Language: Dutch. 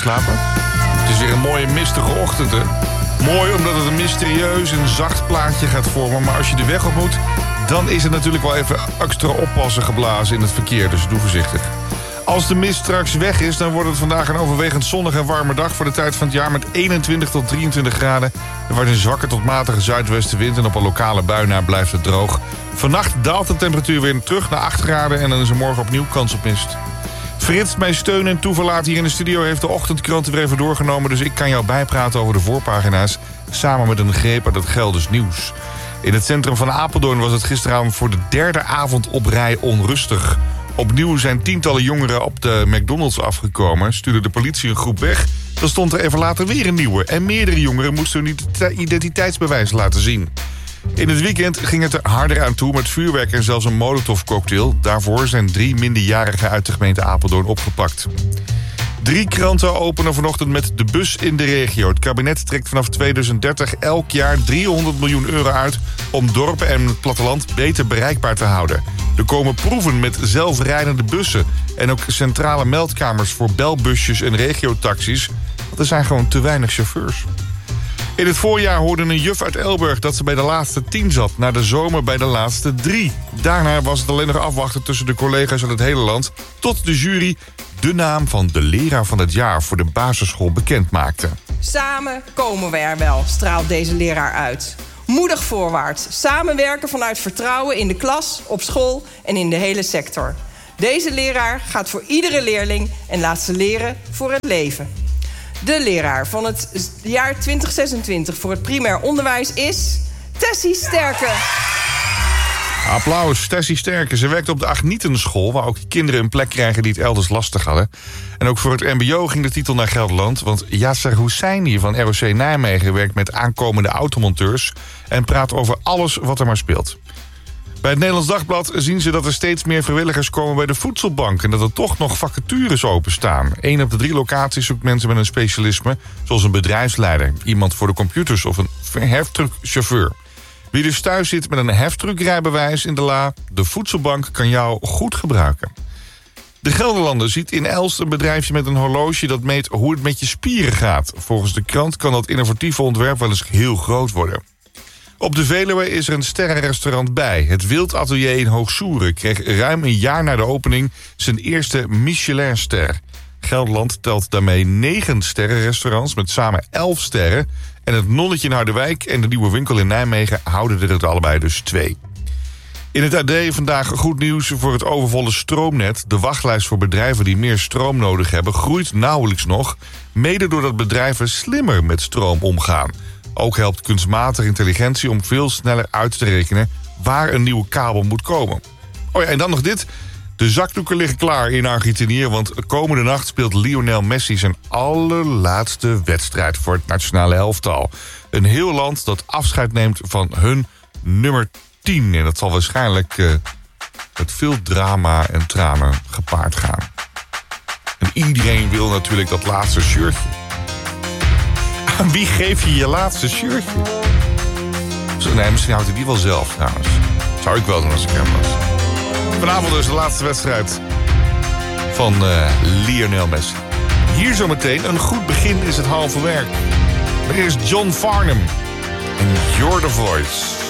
slapen? Het is weer een mooie mistige ochtend, hè? Mooi omdat het een mysterieus en zacht plaatje gaat vormen. Maar als je de weg op moet, dan is er natuurlijk wel even extra oppassen geblazen in het verkeer. Dus doe voorzichtig. Als de mist straks weg is, dan wordt het vandaag een overwegend zonnige en warme dag voor de tijd van het jaar met 21 tot 23 graden. Er wordt een zwakke tot matige zuidwestenwind en op een lokale bui na blijft het droog. Vannacht daalt de temperatuur weer terug naar 8 graden en dan is er morgen opnieuw kans op mist. Frits, mijn steun en toeverlaat hier in de studio, heeft de ochtendkrant weer even doorgenomen. Dus ik kan jou bijpraten over de voorpagina's, samen met een greep uit het Gelders Nieuws. In het centrum van Apeldoorn was het gisteravond voor de derde avond op rij onrustig. Opnieuw zijn tientallen jongeren op de McDonald's afgekomen. Stuurde de politie een groep weg. Dan stond er even later weer een nieuwe. En meerdere jongeren moesten hun identiteitsbewijs laten zien. In het weekend ging het er harder aan toe met vuurwerk en zelfs een molotovcocktail. Daarvoor zijn 3 minderjarigen uit de gemeente Apeldoorn opgepakt. 3 kranten openen vanochtend met de bus in de regio. Het kabinet trekt vanaf 2030 elk jaar 300 miljoen euro uit om dorpen en het platteland beter bereikbaar te houden. Er komen proeven met zelfrijdende bussen en ook centrale meldkamers voor belbusjes en regiotaxis. Want er zijn gewoon te weinig chauffeurs. In het voorjaar hoorde een juf uit Elburg dat ze bij de laatste 10 zat. Na de zomer bij de laatste 3. Daarna was het alleen nog afwachten tussen de collega's uit het hele land, tot de jury de naam van de leraar van het jaar voor de basisschool bekend maakte. Samen komen we er wel, straalt deze leraar uit. Moedig voorwaarts, samenwerken vanuit vertrouwen in de klas, op school en in de hele sector. Deze leraar gaat voor iedere leerling en laat ze leren voor het leven. De leraar van het jaar 2026 voor het primair onderwijs is Tessie Sterke. Applaus, Tessie Sterke. Ze werkt op de Agnietenschool, waar ook kinderen een plek krijgen die het elders lastig hadden. En ook voor het mbo ging de titel naar Gelderland, want Yasser Husseini van ROC Nijmegen werkt met aankomende automonteurs en praat over alles wat er maar speelt. Bij het Nederlands Dagblad zien ze dat er steeds meer vrijwilligers komen bij de voedselbank en dat er toch nog vacatures openstaan. 1 op de 3 locaties zoekt mensen met een specialisme, zoals een bedrijfsleider, iemand voor de computers of een heftruckchauffeur. Wie dus thuis zit met een heftruckrijbewijs in de la, de voedselbank kan jou goed gebruiken. De Gelderlander ziet in Elst een bedrijfje met een horloge dat meet hoe het met je spieren gaat. Volgens de krant kan dat innovatieve ontwerp wel eens heel groot worden. Op de Veluwe is er een sterrenrestaurant bij. Het Wild Atelier in Hoogsoeren kreeg ruim een jaar na de opening zijn eerste Michelinster. Gelderland telt daarmee 9 sterrenrestaurants met samen 11 sterren. En het Nonnetje in Harderwijk en de nieuwe winkel in Nijmegen houden er het allebei dus 2. In het AD vandaag goed nieuws voor het overvolle stroomnet. De wachtlijst voor bedrijven die meer stroom nodig hebben groeit nauwelijks nog. Mede doordat bedrijven slimmer met stroom omgaan. Ook helpt kunstmatige intelligentie om veel sneller uit te rekenen waar een nieuwe kabel moet komen. Oh ja, en dan nog dit. De zakdoeken liggen klaar in Argentinië, want komende nacht speelt Lionel Messi zijn allerlaatste wedstrijd voor het nationale elftal. Een heel land dat afscheid neemt van hun nummer 10. En dat zal waarschijnlijk met veel drama en tranen gepaard gaan. En iedereen wil natuurlijk dat laatste shirtje. Aan wie geef je je laatste shirtje? Nee, misschien houdt hij die wel zelf trouwens. Zou ik wel doen als ik hem was. Vanavond dus de laatste wedstrijd van Lionel Messi. Hier zometeen een goed begin is het halve werk. Maar eerst John Farnham en You're the Voice.